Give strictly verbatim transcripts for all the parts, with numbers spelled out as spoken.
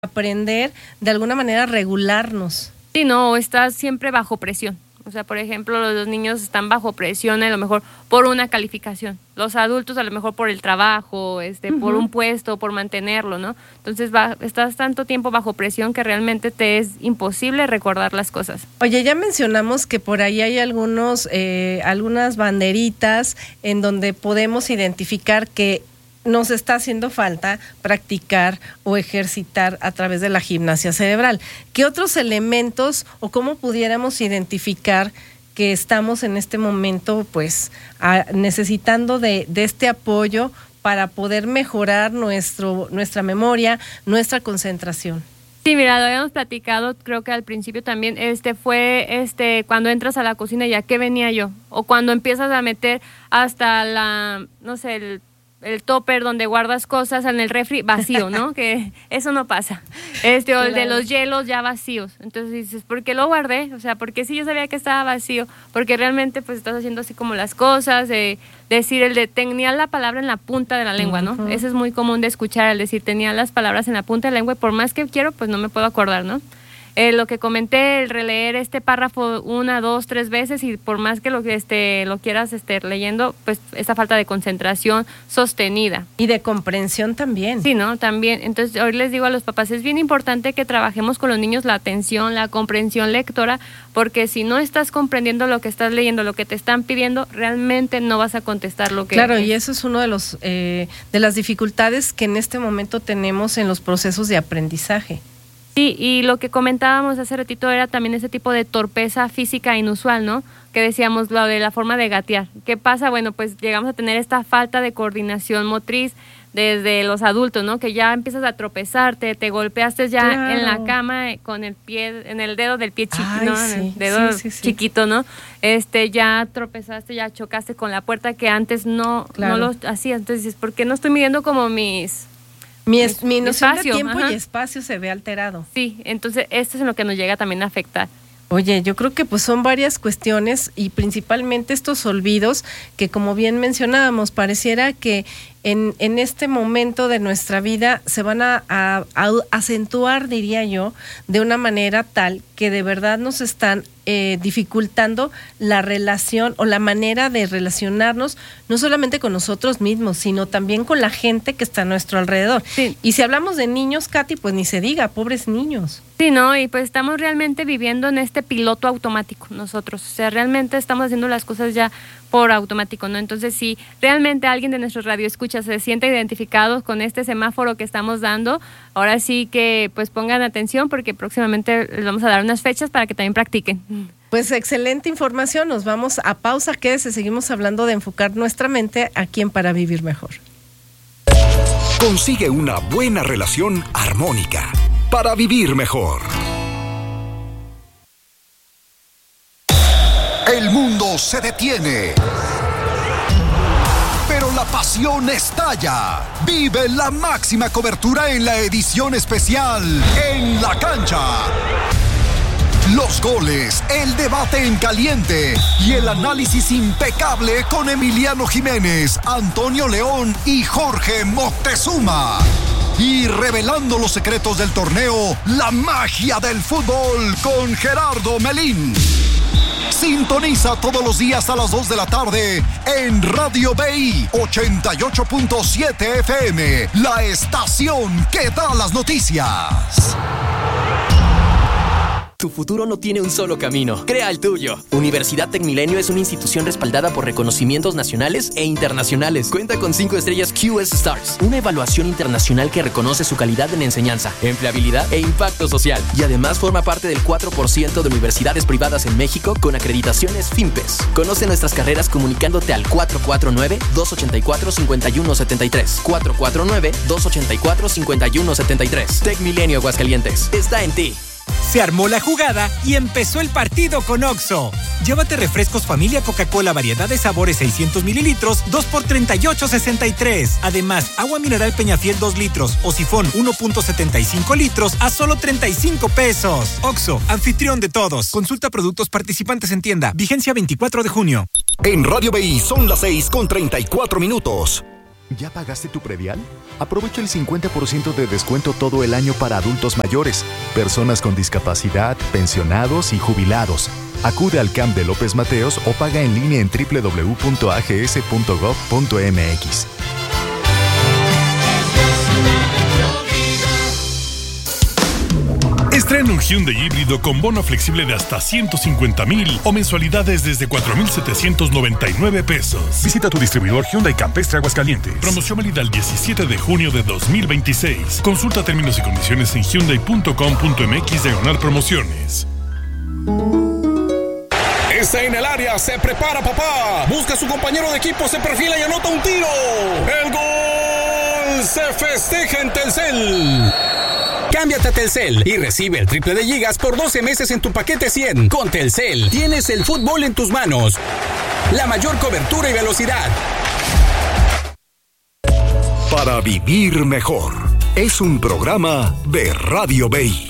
aprender de alguna manera a regularnos. Sí, no, estás siempre bajo presión. O sea, por ejemplo, los niños están bajo presión a lo mejor por una calificación. Los adultos a lo mejor por el trabajo, este, uh-huh. por un puesto, por mantenerlo, ¿no? Entonces va, estás tanto tiempo bajo presión que realmente te es imposible recordar las cosas. Oye, ya mencionamos que por ahí hay algunos, eh, algunas banderitas en donde podemos identificar que nos está haciendo falta practicar o ejercitar a través de la gimnasia cerebral. ¿Qué otros elementos o cómo pudiéramos identificar que estamos en este momento pues a, necesitando de, de este apoyo para poder mejorar nuestro, nuestra memoria, nuestra concentración? Sí, mira, lo habíamos platicado, creo que al principio también, este fue este cuando entras a la cocina y ¿a qué venía yo? O cuando empiezas a meter hasta la, no sé, el el topper donde guardas cosas en el refri vacío, ¿no? Que eso no pasa. Este, o el de los hielos ya vacíos. Entonces dices, ¿por qué lo guardé? O sea, porque sí yo sabía que estaba vacío, porque realmente pues estás haciendo así como las cosas, eh, decir el de tenía la palabra en la punta de la lengua, ¿no? Uh-huh. Eso es muy común de escuchar, el decir tenía las palabras en la punta de la lengua y por más que quiero, pues no me puedo acordar, ¿no? Eh, lo que comenté, el releer este párrafo una, dos, tres veces y por más que lo que este lo quieras este leyendo, pues esa falta de concentración sostenida. Y de comprensión también. Sí, ¿no? También. Entonces, hoy les digo a los papás, es bien importante que trabajemos con los niños la atención, la comprensión lectora, porque si no estás comprendiendo lo que estás leyendo, lo que te están pidiendo, realmente no vas a contestar lo que... Claro, es. Y eso es uno de los eh, de las dificultades que en este momento tenemos en los procesos de aprendizaje. Sí, y lo que comentábamos hace ratito era también ese tipo de torpeza física inusual, ¿no? Que decíamos lo de la forma de gatear. ¿Qué pasa? Bueno, pues llegamos a tener esta falta de coordinación motriz desde los adultos, ¿no? Que ya empiezas a tropezarte, te golpeaste ya claro. en la cama con el pie, en el dedo del pie chiquito, ¿no? Sí, en el dedo sí, sí, sí. chiquito, ¿no? Este, ya tropezaste, ya chocaste con la puerta que antes no, claro. no lo hacías. Entonces dices, ¿por qué no estoy midiendo como mis... Mi, es, mi noción espacio, de tiempo ajá. y espacio se ve alterado. Sí, entonces esto es en lo que nos llega también a afectar. Oye, yo creo que pues son varias cuestiones y principalmente estos olvidos que como bien mencionábamos, pareciera que en, en este momento de nuestra vida se van a, a, a acentuar, diría yo, de una manera tal que de verdad nos están eh, dificultando la relación o la manera de relacionarnos, no solamente con nosotros mismos, sino también con la gente que está a nuestro alrededor. Sí. Y si hablamos de niños, Katy, pues ni se diga, pobres niños. Sí, ¿no? Y pues estamos realmente viviendo en este piloto automático nosotros, o sea, realmente estamos haciendo las cosas ya por automático, ¿no? Entonces, si realmente alguien de nuestro radio escucha se siente identificado con este semáforo que estamos dando, ahora sí que pues pongan atención porque próximamente les vamos a dar unas fechas para que también practiquen. Pues excelente información, nos vamos a pausa, quédese, seguimos hablando de enfocar nuestra mente aquí en Para Vivir Mejor. Consigue una buena relación armónica para vivir mejor. El mundo se detiene, pero la pasión estalla. Vive la máxima cobertura en la edición especial En la Cancha. Los goles, el debate en caliente y el análisis impecable con Emiliano Jiménez, Antonio León y Jorge Moctezuma. Y revelando los secretos del torneo, la magia del fútbol con Gerardo Melín. Sintoniza todos los días a las dos de la tarde en Radio B I ochenta y ocho punto siete F M, la estación que da las noticias. Tu futuro no tiene un solo camino. Crea el tuyo. Universidad Tecmilenio es una institución respaldada por reconocimientos nacionales e internacionales. Cuenta con cinco estrellas Q S Stars, una evaluación internacional que reconoce su calidad en enseñanza, empleabilidad e impacto social. Y además forma parte del cuatro por ciento de universidades privadas en México con acreditaciones FIMPES. Conoce nuestras carreras comunicándote al cuatro cuatro nueve, dos ocho cuatro, cinco uno siete tres. cuatro cuatro nueve, dos ocho cuatro, cinco uno siete tres. Tecmilenio Aguascalientes. Está en ti. Se armó la jugada y empezó el partido con Oxxo. Llévate refrescos familia Coca-Cola variedad de sabores seiscientos mililitros, dos por treinta y ocho sesenta y tres. Además, agua mineral Peñafiel dos litros o sifón uno punto setenta y cinco litros a solo treinta y cinco pesos. Oxxo, anfitrión de todos. Consulta productos participantes en tienda. Vigencia veinticuatro de junio. En Radio B I son las seis con treinta y cuatro minutos. ¿Ya pagaste tu predial? Aprovecha el cincuenta por ciento de descuento todo el año para adultos mayores, personas con discapacidad, pensionados y jubilados. Acude al C A M de López Mateos o paga en línea en doble u doble u doble u punto a g s punto gov punto m x. Estrena un Hyundai híbrido con bono flexible de hasta ciento cincuenta mil o mensualidades desde cuatro mil setecientos noventa y nueve pesos. Visita tu distribuidor Hyundai Campestre Aguascalientes. Promoción válida el diecisiete de junio de dos mil veintiséis. Consulta términos y condiciones en hyundai punto com punto m x diagonal promociones. Está en el área, se prepara papá. Busca a su compañero de equipo, se perfila y anota un tiro. ¡El gol! Se festeja en Telcel. Cámbiate a Telcel y recibe el triple de gigas por doce meses en tu paquete cien. Con Telcel tienes el fútbol en tus manos. La mayor cobertura y velocidad. Para vivir mejor. Es un programa de Radio Bay.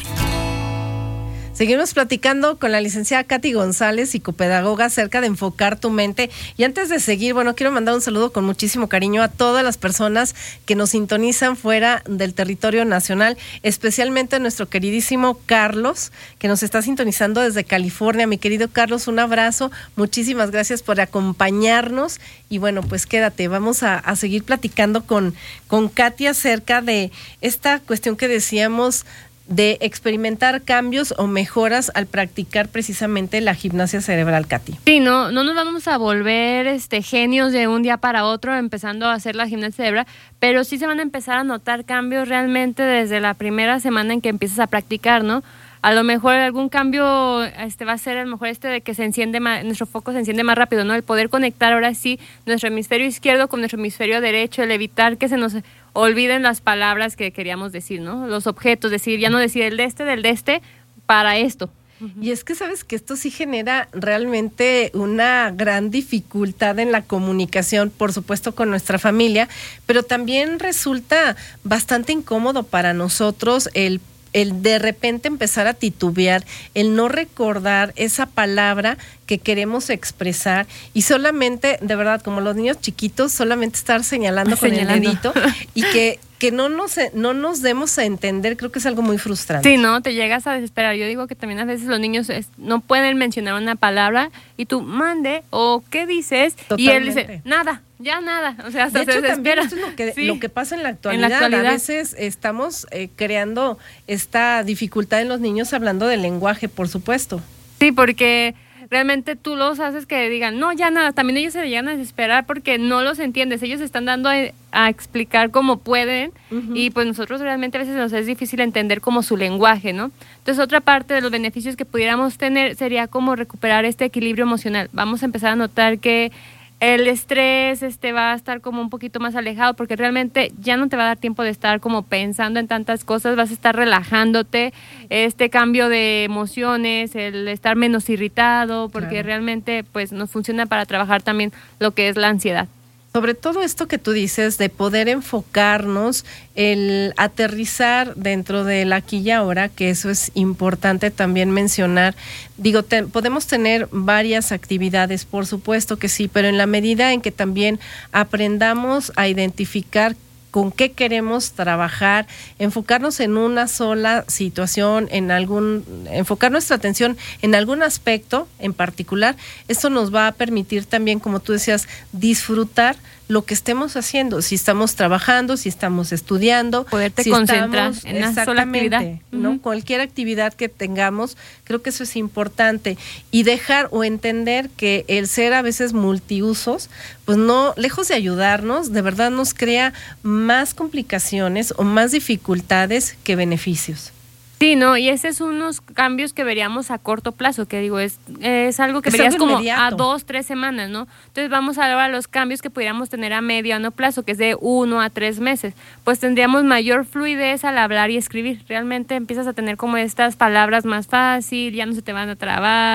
Seguimos platicando con la licenciada Katy González, psicopedagoga, acerca de enfocar tu mente. Y antes de seguir, bueno, quiero mandar un saludo con muchísimo cariño a todas las personas que nos sintonizan fuera del territorio nacional, especialmente a nuestro queridísimo Carlos, que nos está sintonizando desde California. Mi querido Carlos, un abrazo, muchísimas gracias por acompañarnos. Y bueno, pues quédate, vamos a, a seguir platicando con, con Katy acerca de esta cuestión que decíamos de experimentar cambios o mejoras al practicar precisamente la gimnasia cerebral, Katy. Sí, no, no nos vamos a volver este genios de un día para otro empezando a hacer la gimnasia cerebral, pero sí se van a empezar a notar cambios realmente desde la primera semana en que empiezas a practicar, ¿no? A lo mejor algún cambio este va a ser a lo mejor este de que se enciende más, nuestro foco se enciende más rápido, ¿no? El poder conectar ahora sí nuestro hemisferio izquierdo con nuestro hemisferio derecho, el evitar que se nos olviden las palabras que queríamos decir, ¿no? Los objetos, decir, ya no decir el de este, del de este, para esto. Y es que sabes que esto sí genera realmente una gran dificultad en la comunicación, por supuesto con nuestra familia, pero también resulta bastante incómodo para nosotros el el de repente empezar a titubear, el no recordar esa palabra que queremos expresar y solamente, de verdad, como los niños chiquitos, solamente estar señalando, señalando. con el dedito y que, que no nos no nos demos a entender, creo que es algo muy frustrante. Sí, no, te llegas a desesperar. Yo digo que también a veces los niños es, no pueden mencionar una palabra y tú mande o ¿qué dices? Totalmente. Y él dice, nada. Ya nada, o sea, hasta de hecho, se también esto es lo que, sí. lo que pasa en la, en la actualidad. A veces estamos eh, creando esta dificultad en los niños hablando del lenguaje, por supuesto. Sí, porque realmente tú los haces que digan, no, ya nada, también ellos se llegan a desesperar porque no los entiendes, ellos están dando a, a explicar como pueden uh-huh. y pues nosotros realmente a veces nos es difícil entender como su lenguaje, ¿no? Entonces otra parte de los beneficios que pudiéramos tener sería como recuperar este equilibrio emocional. Vamos a empezar a notar que el estrés este va a estar como un poquito más alejado porque realmente ya no te va a dar tiempo de estar como pensando en tantas cosas, vas a estar relajándote, este cambio de emociones, el estar menos irritado, porque claro. realmente pues nos funciona para trabajar también lo que es la ansiedad. Sobre todo esto que tú dices de poder enfocarnos, el aterrizar dentro del aquí y ahora, que eso es importante también mencionar. Digo, te, podemos tener varias actividades, por supuesto que sí, pero en la medida en que también aprendamos a identificar con qué queremos trabajar, enfocarnos en una sola situación, en algún, enfocar nuestra atención en algún aspecto en particular, esto nos va a permitir también, como tú decías, disfrutar lo que estemos haciendo, si estamos trabajando, si estamos estudiando, poderte si concentrar estamos, en una sola actividad, ¿no? Uh-huh. Cualquier actividad que tengamos, creo que eso es importante y dejar o entender que el ser a veces multiusos, pues no, lejos de ayudarnos, de verdad nos crea más complicaciones o más dificultades que beneficios. Sí, no, y ese es unos cambios que veríamos a corto plazo, que digo, es, es algo que es verías algo como inmediato. A dos, tres semanas, ¿no? Entonces vamos a ver a los cambios que pudiéramos tener a mediano plazo, que es de uno a tres meses. Pues tendríamos mayor fluidez al hablar y escribir. Realmente empiezas a tener como estas palabras más fácil, ya no se te van a trabar,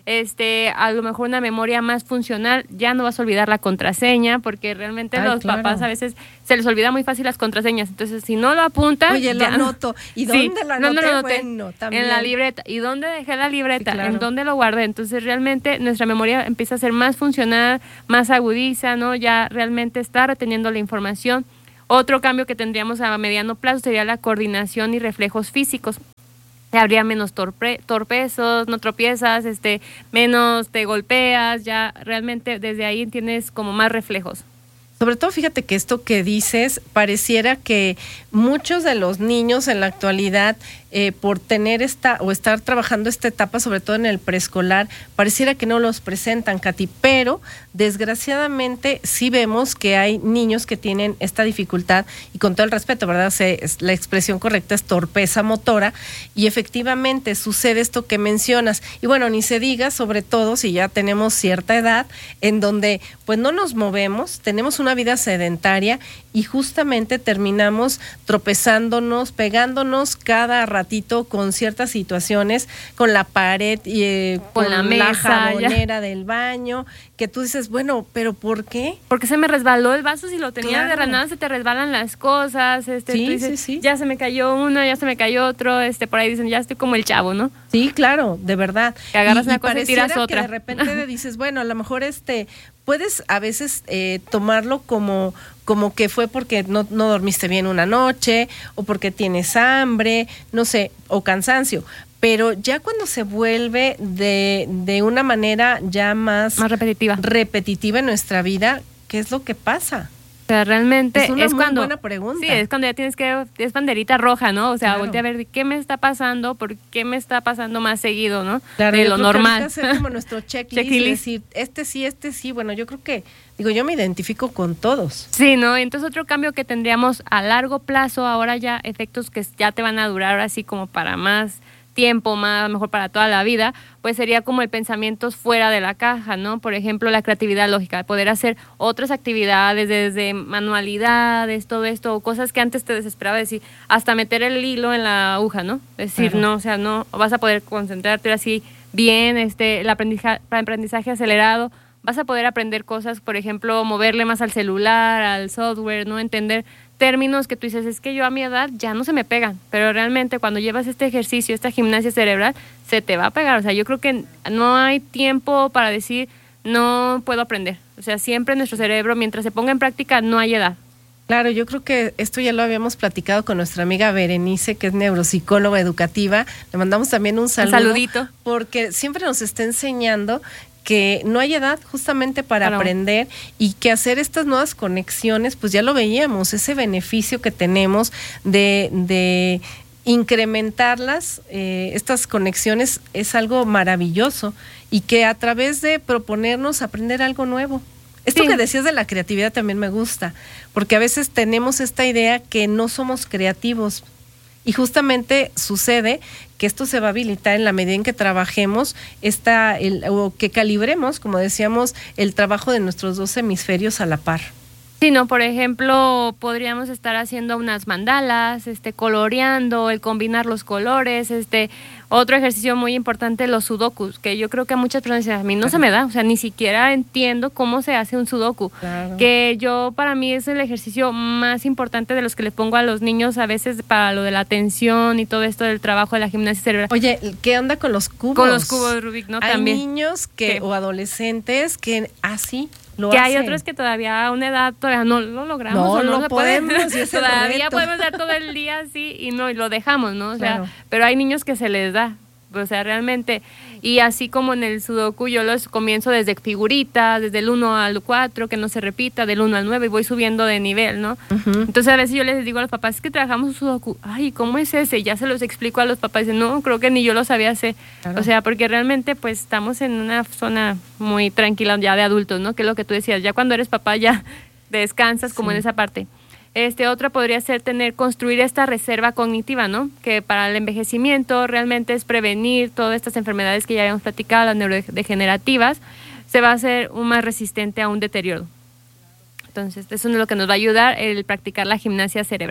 este, a lo mejor una memoria más funcional, ya no vas a olvidar la contraseña, porque realmente Ay, los claro. papás a veces se les olvida muy fácil las contraseñas, entonces si no lo apuntan, Oye, lo ya no. anoto. ¿Y Sí, dónde lo ¿dónde anoté? lo anoté? Bueno, también. En la libreta. ¿Y dónde dejé la libreta? Sí, claro. ¿En dónde lo guardé? Entonces realmente nuestra memoria empieza a ser más funcional, más agudiza, ¿no? Ya realmente está reteniendo la información. Otro cambio que tendríamos a mediano plazo sería la coordinación y reflejos físicos. Habría menos torpe, torpezos, no tropiezas, este, menos te golpeas, ya realmente desde ahí tienes como más reflejos. Sobre todo, fíjate que esto que dices, pareciera que muchos de los niños en la actualidad, eh, por tener esta o estar trabajando esta etapa, sobre todo en el preescolar, pareciera que no los presentan, Katy, pero desgraciadamente sí vemos que hay niños que tienen esta dificultad, y con todo el respeto, ¿verdad? Se, es, la expresión correcta es torpeza motora, y efectivamente sucede esto que mencionas. Y bueno, ni se diga, sobre todo si ya tenemos cierta edad, en donde pues no nos movemos, tenemos una vida sedentaria y justamente terminamos tropezándonos, pegándonos cada ratito con ciertas situaciones, con la pared y eh, con, con la, la mesa, jabonera ya. del baño, que tú dices, bueno, ¿pero por qué? Porque se me resbaló el vaso, si lo tenías Claro. de ranada se te resbalan las cosas, este, Sí, tú dices, sí, sí. ya se me cayó uno, ya se me cayó otro, este, por ahí dicen, ya estoy como el chavo, ¿no? Sí, claro, de verdad. Que agarras y, una y cosa y tiras pareciera otra. que de repente dices, bueno, a lo mejor este, puedes a veces eh, tomarlo como, como que fue porque no, no dormiste bien una noche, o porque tienes hambre, no sé, o cansancio. Pero ya cuando se vuelve de, de una manera ya más, Más repetitiva. repetitiva en nuestra vida, ¿qué es lo que pasa? O sea, realmente Es una muy cuando, buena pregunta. Sí, es cuando ya tienes que, es banderita roja, ¿no? O sea, Claro. voltea a ver qué me está pasando, por qué me está pasando más seguido, ¿no? Claro, de yo lo creo que normal. ahorita hacer como nuestro checklist, Checklist. y decir, este sí, este sí, bueno, yo creo que, digo, yo me identifico con todos. Sí, ¿no? Entonces otro cambio que tendríamos a largo plazo, ahora ya efectos que ya te van a durar así como para más tiempo, más mejor para toda la vida, pues sería como el pensamiento fuera de la caja, ¿no? Por ejemplo, la creatividad lógica, poder hacer otras actividades desde manualidades, todo esto, o cosas que antes te desesperaba decir, hasta meter el hilo en la aguja, ¿no? Es decir, Claro. no, o sea, no vas a poder concentrarte así bien, este, el aprendizaje, aprendizaje acelerado, vas a poder aprender cosas, por ejemplo, moverle más al celular, al software, ¿no? Entender términos que tú dices, es que yo a mi edad ya no se me pegan, pero realmente cuando llevas este ejercicio, esta gimnasia cerebral, se te va a pegar. O sea, yo creo que no hay tiempo para decir, no puedo aprender. O sea, siempre nuestro cerebro, mientras se ponga en práctica, no hay edad. Claro, yo creo que esto ya lo habíamos platicado con nuestra amiga Berenice, que es neuropsicóloga educativa. Le mandamos también un saludo. Un saludito. Porque siempre nos está enseñando que no hay edad justamente para Claro. aprender, y que hacer estas nuevas conexiones, pues ya lo veíamos, ese beneficio que tenemos de, de incrementarlas, eh, estas conexiones es algo maravilloso, y que a través de proponernos aprender algo nuevo. Esto Sí. que decías de la creatividad también me gusta, porque a veces tenemos esta idea que no somos creativos, y justamente sucede que esto se va a habilitar en la medida en que trabajemos esta, el, o que calibremos, como decíamos, el trabajo de nuestros dos hemisferios a la par. Sí, no, por ejemplo, podríamos estar haciendo unas mandalas, este, coloreando, el combinar los colores, este, otro ejercicio muy importante, los sudokus, que yo creo que a muchas personas dicen, a mí no se me da, o sea, ni siquiera entiendo cómo se hace un sudoku, Claro. que yo, para mí es el ejercicio más importante de los que les pongo a los niños a veces para lo de la atención y todo esto del trabajo de la gimnasia cerebral. Oye, ¿qué onda con los cubos? Con los cubos de Rubik, ¿no? Hay También. niños que, ¿Qué? o adolescentes que así lo que hacen. hay otros que todavía a una edad todavía no lo logramos. No o no lo se puede. podemos, y es el Todavía reto. podemos estar todo el día así y no, y lo dejamos, ¿no? O Claro. sea, pero hay niños que se les da. O sea, realmente, y así como en el sudoku yo los comienzo desde figuritas, desde el uno al cuatro, que no se repita, del uno al nueve, y voy subiendo de nivel, ¿no? Ujú. Entonces a veces yo les digo a los papás, es que trabajamos un sudoku, ay, ¿cómo es ese? Y ya se los explico a los papás, y dicen, no, creo que ni yo lo sabía hacer. Claro. O sea, porque realmente pues estamos en una zona muy tranquila ya de adultos, ¿no? Que es lo que tú decías, ya cuando eres papá ya descansas como Sí. en esa parte. Este, otra podría ser tener, construir esta reserva cognitiva, ¿no? Que para el envejecimiento realmente es prevenir todas estas enfermedades que ya habíamos platicado, las neurodegenerativas, se va a hacer un más resistente a un deterioro. Entonces, eso es lo que nos va a ayudar el practicar la gimnasia cerebral.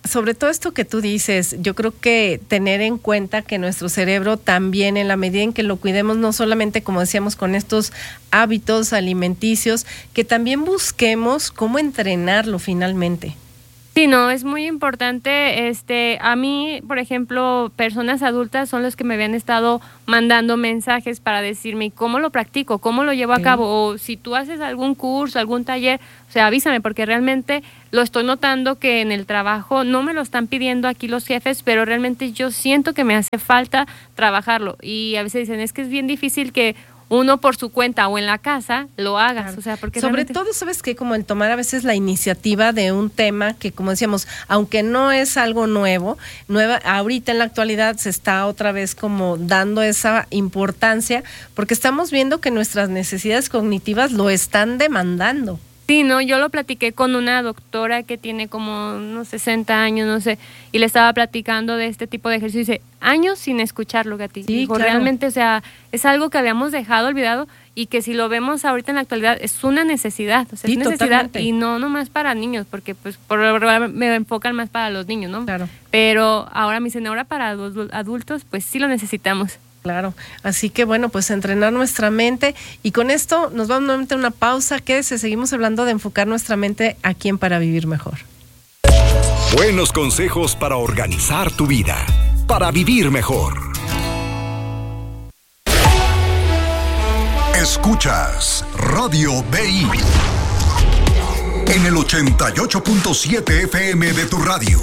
sobre todo esto que tú dices, yo creo que tener en cuenta que nuestro cerebro también, en la medida en que lo cuidemos, no solamente, como decíamos, con estos hábitos alimenticios, que también busquemos cómo entrenarlo finalmente. Sí, no, es muy importante. Este, a mí, por ejemplo, personas adultas son los que me habían estado mandando mensajes para decirme cómo lo practico, cómo lo llevo a cabo, o si tú haces algún curso, algún taller, o sea, avísame, porque realmente lo estoy notando que en el trabajo no me lo están pidiendo aquí los jefes, pero realmente yo siento que me hace falta trabajarlo. Y a veces dicen, es que es bien difícil que uno por su cuenta o en la casa lo hagas, claro. O sea, porque sobre realmente... todo, ¿sabes qué? Como el tomar a veces la iniciativa de un tema que, como decíamos, aunque no es algo nuevo, nueva, ahorita en la actualidad se está otra vez como dando esa importancia, porque estamos viendo que nuestras necesidades cognitivas lo están demandando. Sí, no, yo lo platiqué con una doctora que tiene como unos sesenta años, no sé, y le estaba platicando de este tipo de ejercicio y dice, años sin escucharlo, Gati. Sí, Dijo, claro. Realmente, o sea, es algo que habíamos dejado olvidado y que si lo vemos ahorita en la actualidad es una necesidad, o sea, sí, es necesidad totalmente. Y no nomás para niños, porque pues por lo regular me enfocan más para los niños, ¿no? Claro. Pero ahora me dicen, ahora para los adultos, pues sí lo necesitamos. Claro, así que bueno, pues entrenar nuestra mente, y con esto nos vamos nuevamente a una pausa. Quédese, seguimos hablando de enfocar nuestra mente aquí en Para Vivir Mejor. Buenos consejos para organizar tu vida, para vivir mejor. Escuchas Radio B I en el ochenta y ocho punto siete F M de tu radio.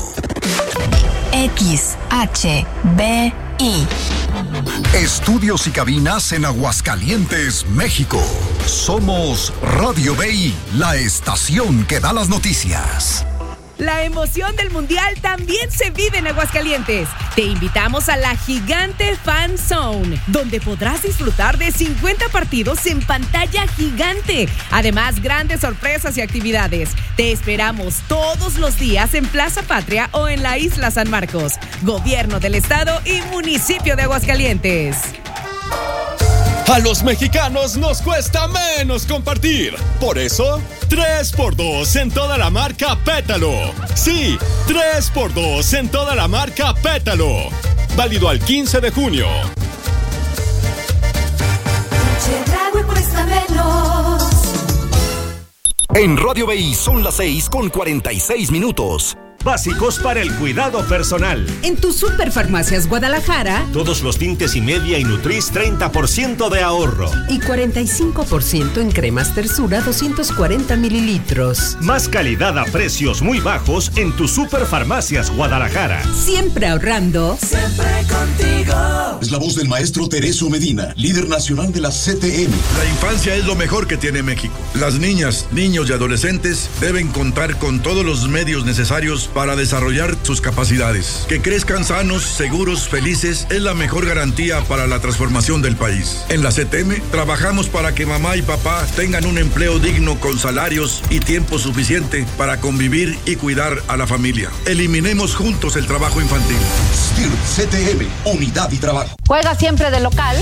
X H B I. Estudios y cabinas en Aguascalientes, México. Somos Radio B I, la estación que da las noticias. La emoción del Mundial también se vive en Aguascalientes. Te invitamos a la Gigante Fan Zone, donde podrás disfrutar de cincuenta partidos en pantalla gigante. Además, grandes sorpresas y actividades. Te esperamos todos los días en Plaza Patria o en la Isla San Marcos. Gobierno del Estado y Municipio de Aguascalientes. A los mexicanos nos cuesta menos compartir. Por eso, tres por dos en toda la marca Pétalo. Sí, tres por dos en toda la marca Pétalo. Válido al quince de junio. En Radio B I son las seis con cuarenta y seis minutos. Básicos para el cuidado personal. En tu Superfarmacias Guadalajara, todos los tintes y media y Nutris, treinta por ciento de ahorro. Y cuarenta y cinco por ciento en cremas Tersura, doscientos cuarenta mililitros. Más calidad a precios muy bajos en tu Superfarmacias Guadalajara. Siempre ahorrando. Siempre contigo. Es la voz del maestro Teresio Medina, líder nacional de la C T M. La infancia es lo mejor que tiene México. Las niñas, niños y adolescentes deben contar con todos los medios necesarios para desarrollar sus capacidades. Que crezcan sanos, seguros, felices es la mejor garantía para la transformación del país. En la C T M trabajamos para que mamá y papá tengan un empleo digno con salarios y tiempo suficiente para convivir y cuidar a la familia. Eliminemos juntos el trabajo infantil. S T I R C T M, unidad y trabajo. Juega siempre de local